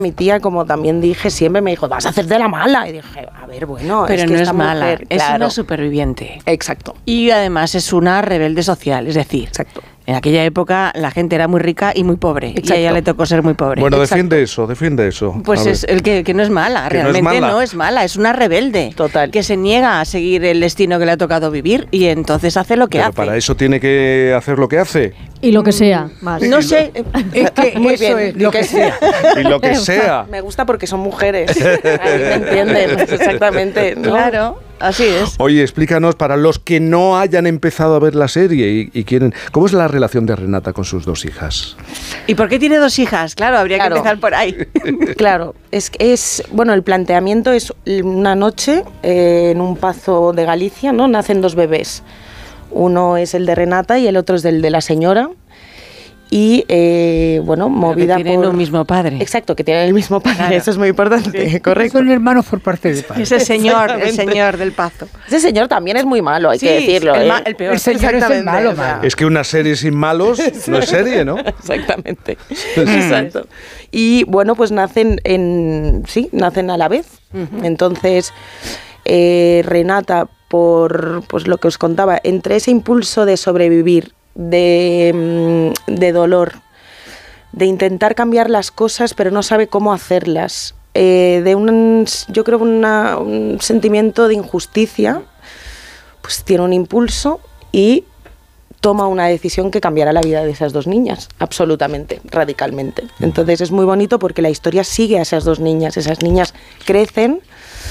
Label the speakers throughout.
Speaker 1: Mi tía, como también dije, siempre me dijo, vas a hacer de la mala. Y dije, a ver, bueno,
Speaker 2: pero
Speaker 1: es que
Speaker 2: no
Speaker 1: esta
Speaker 2: es mala,
Speaker 1: mujer,
Speaker 2: es
Speaker 1: claro,
Speaker 2: una superviviente.
Speaker 1: Exacto.
Speaker 2: Y además es una rebelde social, es decir,
Speaker 1: Exacto.
Speaker 2: en aquella época la gente era muy rica y muy pobre.
Speaker 1: Exacto.
Speaker 2: Y a ella le tocó ser muy pobre.
Speaker 3: Bueno,
Speaker 1: Exacto.
Speaker 3: defiende eso.
Speaker 2: Pues es el que no es mala,
Speaker 3: Que no es
Speaker 2: realmente
Speaker 3: mala.
Speaker 2: no es mala, es una rebelde.
Speaker 1: Total.
Speaker 2: Que se niega a seguir el destino que le ha tocado vivir y entonces hace lo que
Speaker 3: Pero
Speaker 2: hace.
Speaker 3: para eso tiene que hacer lo que hace.
Speaker 4: Y lo que sea, más.
Speaker 2: No sé,
Speaker 5: Es que
Speaker 1: Muy
Speaker 5: eso
Speaker 1: bien,
Speaker 5: es lo que sea.
Speaker 3: Y lo que sea.
Speaker 1: Me gusta porque son mujeres. Ahí me entienden, exactamente, ¿no?
Speaker 2: claro, así es.
Speaker 3: Oye, explícanos, para los que no hayan empezado a ver la serie y quieren... ¿Cómo es la relación de Renata con sus 2 hijas?
Speaker 2: ¿Y por qué tiene 2 hijas? Claro, habría
Speaker 1: Claro.
Speaker 2: que empezar por ahí.
Speaker 1: Claro, bueno, el planteamiento es una noche en un pazo de Galicia, ¿no? Nacen 2 bebés. Uno es el de Renata y el otro es el de la señora. Y, bueno, movida
Speaker 2: que tienen
Speaker 1: por...
Speaker 2: un mismo padre.
Speaker 1: Exacto, que tienen el mismo padre,
Speaker 2: Claro.
Speaker 1: eso es muy importante, correcto.
Speaker 5: Son hermanos por parte de padre.
Speaker 2: Ese señor, el
Speaker 1: Exactamente.
Speaker 2: señor del Pazo.
Speaker 1: Ese señor también es muy malo, hay
Speaker 2: Sí,
Speaker 1: que decirlo.
Speaker 2: el peor.
Speaker 5: El señor es el malo, malo.
Speaker 3: Es que una serie sin malos no es serie, ¿no?
Speaker 1: Exactamente. Exacto. Y bueno, pues nacen a la vez. Entonces, Renata, por pues lo que os contaba, entre ese impulso de sobrevivir, de dolor, de intentar cambiar las cosas, pero no sabe cómo hacerlas, yo creo un sentimiento de injusticia, pues tiene un impulso y toma una decisión que cambiará la vida de esas 2 niñas, absolutamente, radicalmente. Entonces es muy bonito porque la historia sigue a esas 2 niñas, esas niñas crecen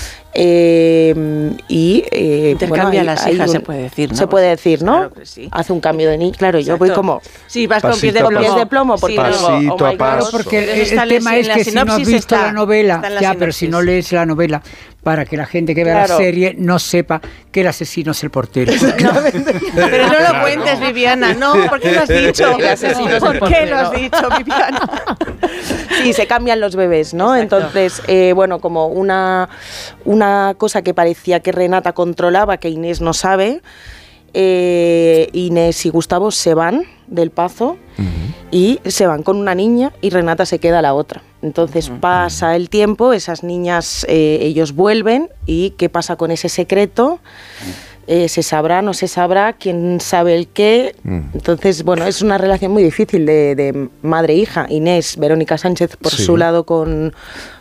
Speaker 1: y
Speaker 2: intercambia
Speaker 1: bueno,
Speaker 2: las hijas, se puede decir, ¿no?
Speaker 1: Se puede decir, ¿no?
Speaker 2: Claro que sí.
Speaker 1: Hace un cambio de niña. Claro, yo voy como...
Speaker 2: Sí, vas con
Speaker 3: Pasito
Speaker 2: pies
Speaker 3: a
Speaker 2: de plomo.
Speaker 1: porque
Speaker 3: Pasito
Speaker 1: digo,
Speaker 3: a
Speaker 1: my God.
Speaker 3: paso.
Speaker 5: Porque
Speaker 2: Pero
Speaker 5: el
Speaker 2: está
Speaker 5: tema
Speaker 2: en
Speaker 5: es
Speaker 2: la
Speaker 5: que si no has
Speaker 2: sinopsis
Speaker 5: visto
Speaker 2: está-
Speaker 5: la novela,
Speaker 2: está en la
Speaker 5: ya, pero si no
Speaker 2: sinopsis.
Speaker 5: lees la novela, para que la gente que vea
Speaker 1: Claro.
Speaker 5: la serie no sepa que el asesino es el portero.
Speaker 2: Pero no lo cuentes, Viviana. No, ¿por qué lo has dicho?
Speaker 1: El asesino es el
Speaker 2: ¿Por qué
Speaker 1: portero.
Speaker 2: lo has dicho, Viviana?
Speaker 1: Sí, se cambian los bebés, ¿no?
Speaker 2: Exacto.
Speaker 1: Entonces, bueno, como una cosa que parecía que Renata controlaba, que Inés no sabe, Inés y Gustavo se van del Pazo y se van con una niña y Renata se queda la otra. Entonces pasa el tiempo, esas niñas, ellos vuelven y ¿qué pasa con ese secreto? Se sabrá, no se sabrá, quién sabe el qué. Entonces, bueno, es una relación muy difícil de madre-hija. Inés, Verónica Sánchez por
Speaker 3: Sí.
Speaker 1: su lado con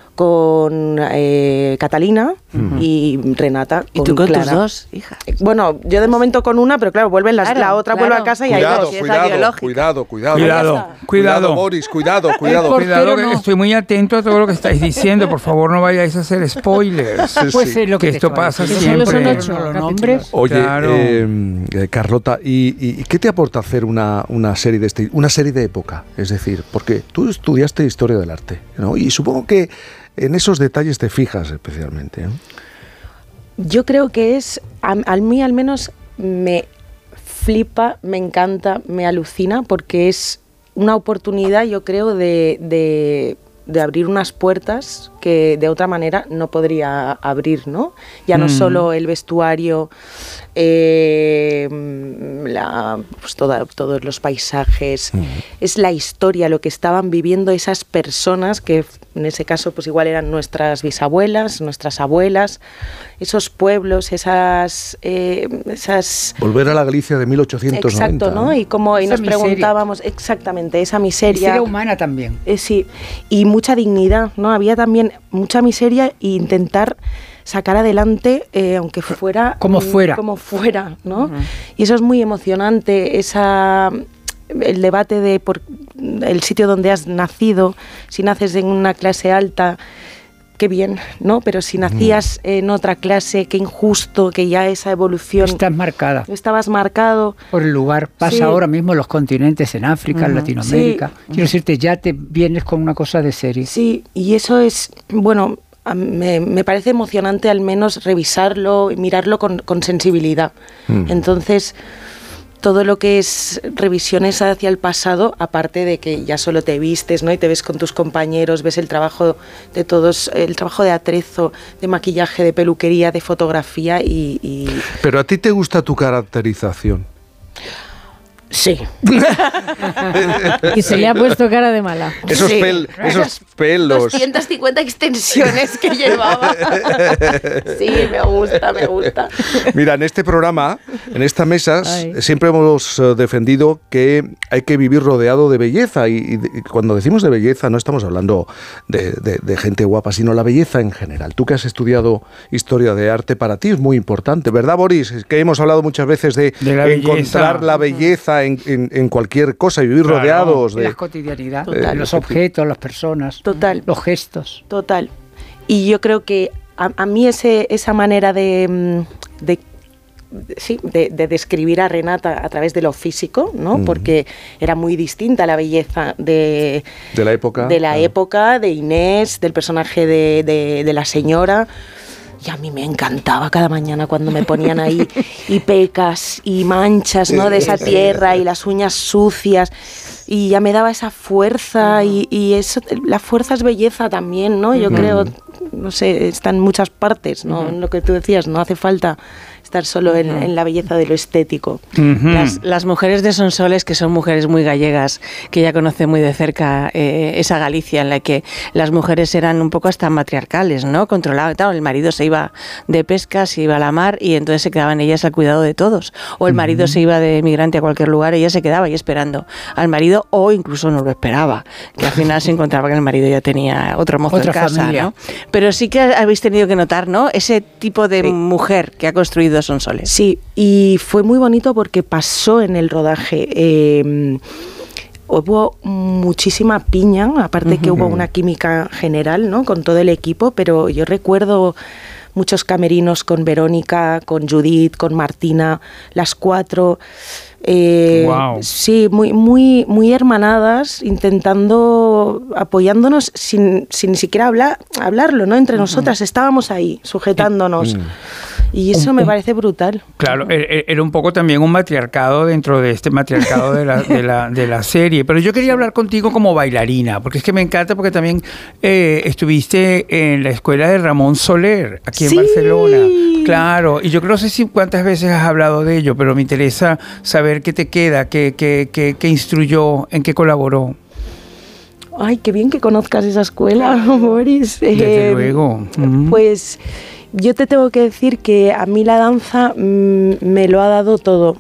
Speaker 1: Catalina y Renata
Speaker 2: ¿Y
Speaker 1: con
Speaker 2: tú con
Speaker 1: Clara.
Speaker 2: tus 2 hijas?
Speaker 1: Bueno, yo de momento con una, pero claro, vuelven
Speaker 2: Claro,
Speaker 1: la otra
Speaker 2: claro.
Speaker 1: vuelve a casa y hay
Speaker 3: Cuidado,
Speaker 1: dos.
Speaker 2: Si es la biológica.
Speaker 3: cuidado.
Speaker 6: Cuidado.
Speaker 3: Boris, cuidado.
Speaker 6: Cuidado, que
Speaker 5: no.
Speaker 6: estoy muy atento a todo lo que estáis diciendo. Por favor, no vayáis a hacer spoilers.
Speaker 5: Pues es lo que
Speaker 6: Que
Speaker 5: te
Speaker 6: esto
Speaker 5: estaba
Speaker 6: pasa
Speaker 5: diciendo.
Speaker 4: Solo son
Speaker 6: siempre.
Speaker 4: 8
Speaker 5: No lo
Speaker 4: capítulos.
Speaker 5: nombres.
Speaker 3: Oye,
Speaker 6: Claro.
Speaker 3: Carlota, ¿y qué te aporta hacer una serie de una serie de época? Es decir, porque tú estudiaste Historia del Arte, ¿no? Y supongo que en esos detalles te fijas especialmente, ¿no?
Speaker 1: Yo creo que a mí al menos me flipa, me encanta, me alucina, porque es una oportunidad, yo creo, de abrir unas puertas que de otra manera no podría abrir, ¿no? Ya no solo el vestuario, pues todos los paisajes, es la historia, lo que estaban viviendo esas personas que en ese caso pues igual eran nuestras bisabuelas, nuestras abuelas, esos pueblos, esas
Speaker 3: Volver a la Galicia de 1890.
Speaker 1: exacto, ¿no? Y
Speaker 5: Esa
Speaker 1: nos
Speaker 5: miseria.
Speaker 1: preguntábamos exactamente esa
Speaker 5: Miseria
Speaker 1: miseria.
Speaker 5: humana también.
Speaker 1: Sí, y mucha dignidad, ¿no? Había también mucha miseria e intentar sacar adelante, aunque fuera...
Speaker 5: Como fuera.
Speaker 1: Como fuera, ¿no? Y eso es muy emocionante, el debate de por el sitio donde has nacido, si naces en una clase alta, qué bien, ¿no? Pero si nacías en otra clase, qué injusto, que ya esa evolución...
Speaker 5: Estás marcada
Speaker 1: Estabas marcado.
Speaker 5: por el lugar. Pasa
Speaker 1: Sí.
Speaker 5: ahora mismo en los continentes, en África, en Latinoamérica.
Speaker 1: Sí.
Speaker 5: Quiero decirte, ya te vienes con una cosa de serie.
Speaker 1: Sí, y eso es, bueno, me parece emocionante al menos revisarlo y mirarlo con sensibilidad. Entonces, todo lo que es revisiones hacia el pasado, aparte de que ya solo te vistes, ¿no? Y te ves con tus compañeros, ves el trabajo de todos, el trabajo de atrezo, de maquillaje, de peluquería, de fotografía y
Speaker 3: Pero a ti te gusta tu caracterización.
Speaker 1: Sí.
Speaker 4: Y se le ha puesto cara de mala.
Speaker 3: Esos,
Speaker 1: Sí.
Speaker 3: esos pelos.
Speaker 1: 250 extensiones que llevaba. Sí, me gusta.
Speaker 3: Mira, en este programa, en esta mesa,
Speaker 4: Ay.
Speaker 3: siempre hemos defendido que hay que vivir rodeado de belleza. Y cuando decimos de belleza, no estamos hablando de gente guapa, sino la belleza en general. Tú que has estudiado historia de arte, para ti es muy importante, ¿verdad, Boris? Es que hemos hablado muchas veces de
Speaker 6: la
Speaker 3: encontrar
Speaker 6: belleza.
Speaker 3: la belleza en cualquier cosa y vivir
Speaker 6: Claro.
Speaker 3: rodeados
Speaker 5: De
Speaker 3: de...
Speaker 5: la cotidianidad,
Speaker 1: Total.
Speaker 5: los objetos, las personas,
Speaker 1: Total.
Speaker 5: los gestos.
Speaker 1: Total. Y yo creo que a mí esa manera de describir a Renata a través de lo físico, ¿no? Porque era muy distinta la belleza de
Speaker 3: la época.
Speaker 1: De la época, de Inés, del personaje de la señora. Y a mí me encantaba cada mañana cuando me ponían ahí y pecas y manchas, ¿no? De esa tierra y las uñas sucias. Y ya me daba esa fuerza y eso, la fuerza es belleza también, ¿no? Yo creo, no sé, está en muchas partes, ¿no? En lo que tú decías, no hace falta estar solo en la belleza de lo estético.
Speaker 2: Las mujeres de Sonsoles, que son mujeres muy gallegas, que ella conoce muy de cerca esa Galicia en la que las mujeres eran un poco hasta matriarcales, ¿no? Controlaban, claro, el marido se iba de pesca, se iba a la mar y entonces se quedaban ellas al cuidado de todos. O el marido se iba de migrante a cualquier lugar y ella se quedaba ahí esperando al marido o incluso no lo esperaba, que al final se encontraba que el marido ya tenía otro mozo
Speaker 5: Otra
Speaker 2: en casa,
Speaker 5: familia.
Speaker 2: ¿no? Pero sí que habéis tenido que notar, ¿no? Ese tipo de mujer que ha construido Sonsoles.
Speaker 1: Sí, y fue muy bonito porque pasó en el rodaje. Hubo muchísima piña, aparte que hubo una química general, ¿no? Con todo el equipo, pero yo recuerdo muchos camerinos con Verónica, con Judith, con Martina, las cuatro.
Speaker 6: Wow.
Speaker 1: Sí, muy hermanadas, intentando, apoyándonos sin ni siquiera hablarlo, ¿no? Entre nosotras estábamos ahí, sujetándonos. Y eso me parece brutal.
Speaker 6: Claro, era un poco también un matriarcado dentro de este matriarcado de la serie. Pero yo quería hablar contigo como bailarina, porque es que me encanta, porque también estuviste en la escuela de Ramón Soler, aquí en
Speaker 1: Sí.
Speaker 6: Barcelona. Claro, y yo no sé si cuántas veces has hablado de ello, pero me interesa saber qué te queda, qué instruyó, en qué colaboró.
Speaker 1: Ay, qué bien que conozcas esa escuela, Boris.
Speaker 6: Desde luego.
Speaker 1: Pues yo te tengo que decir que a mí la danza me lo ha dado todo.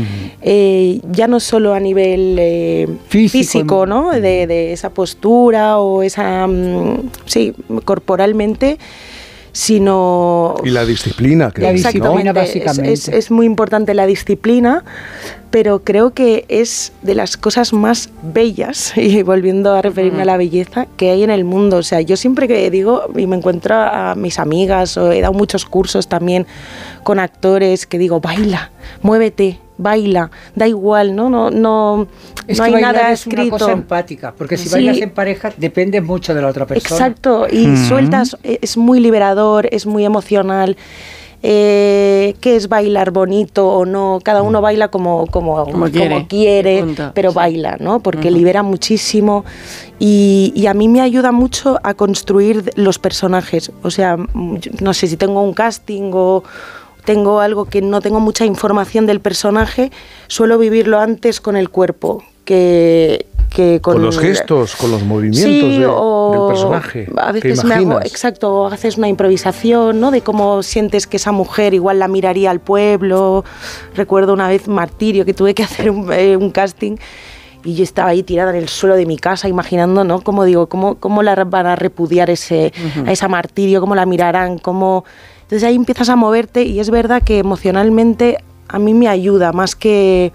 Speaker 1: Ya no solo a nivel físico, ¿no? De esa postura o esa... sí, corporalmente, sino...
Speaker 3: Y la disciplina, creo.
Speaker 5: La disciplina,
Speaker 3: ¿no?
Speaker 5: básicamente.
Speaker 1: Es muy importante la disciplina, pero creo que es de las cosas más bellas, y volviendo a referirme a la belleza, que hay en el mundo. O sea, yo siempre que digo, y me encuentro a mis amigas, o he dado muchos cursos también con actores, que digo, baila, muévete, baila, da igual, no
Speaker 5: Es
Speaker 1: no
Speaker 5: que
Speaker 1: hay
Speaker 5: bailar
Speaker 1: nada
Speaker 5: es
Speaker 1: escrito.
Speaker 5: una cosa empática, porque si
Speaker 1: Sí.
Speaker 5: bailas en pareja dependes mucho de la otra persona.
Speaker 1: Exacto, y sueltas, es muy liberador, es muy emocional. ¿Qué es bailar bonito o no? Cada uno baila como quiere,
Speaker 2: Punto.
Speaker 1: pero baila, ¿no? Porque libera muchísimo y a mí me ayuda mucho a construir los personajes. O sea, no sé si tengo un casting o tengo algo que no tengo mucha información del personaje, suelo vivirlo antes con el cuerpo que
Speaker 3: con los gestos, con los movimientos
Speaker 1: sí,
Speaker 3: del
Speaker 1: o
Speaker 3: personaje.
Speaker 1: A
Speaker 3: que
Speaker 1: veces me hago,
Speaker 3: imaginas.
Speaker 1: exacto, o haces una improvisación, ¿no? De cómo sientes que esa mujer igual la miraría al pueblo. Recuerdo una vez Martirio, que tuve que hacer un casting y yo estaba ahí tirada en el suelo de mi casa imaginando, ¿no? Como digo, cómo la van a repudiar a esa Martirio, cómo la mirarán, cómo... Entonces ahí empiezas a moverte y es verdad que emocionalmente a mí me ayuda más que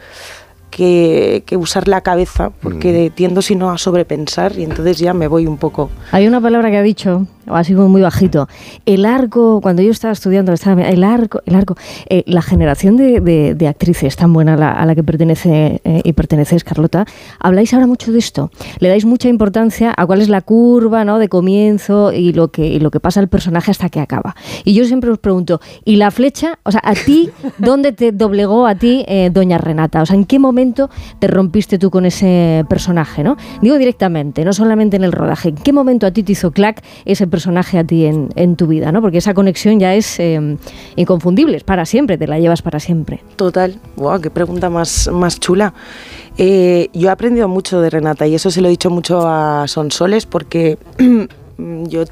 Speaker 1: usar la cabeza, porque tiendo sino a sobrepensar y entonces ya me voy un poco.
Speaker 4: Hay una palabra que ha dicho, o ha sido muy bajito, el arco, cuando yo estaba estudiando, el arco, la generación de actrices tan buena a la que pertenece y perteneces, Carlota, habláis ahora mucho de esto, le dais mucha importancia a cuál es la curva, ¿no? De comienzo y lo que pasa al personaje hasta que acaba. Y yo siempre os pregunto, ¿y la flecha? O sea, ¿a ti dónde te doblegó a ti doña Renata? O sea, ¿en qué momento te rompiste tú con ese personaje, ¿no? Digo directamente, no solamente en el rodaje. ¿En qué momento a ti te hizo clac ese personaje a ti en tu vida, ¿no? Porque esa conexión ya es inconfundible, es para siempre, te la llevas para siempre.
Speaker 1: Total. Wow, qué pregunta más chula. Yo he aprendido mucho de Renata y eso se lo he dicho mucho a Sonsoles porque yo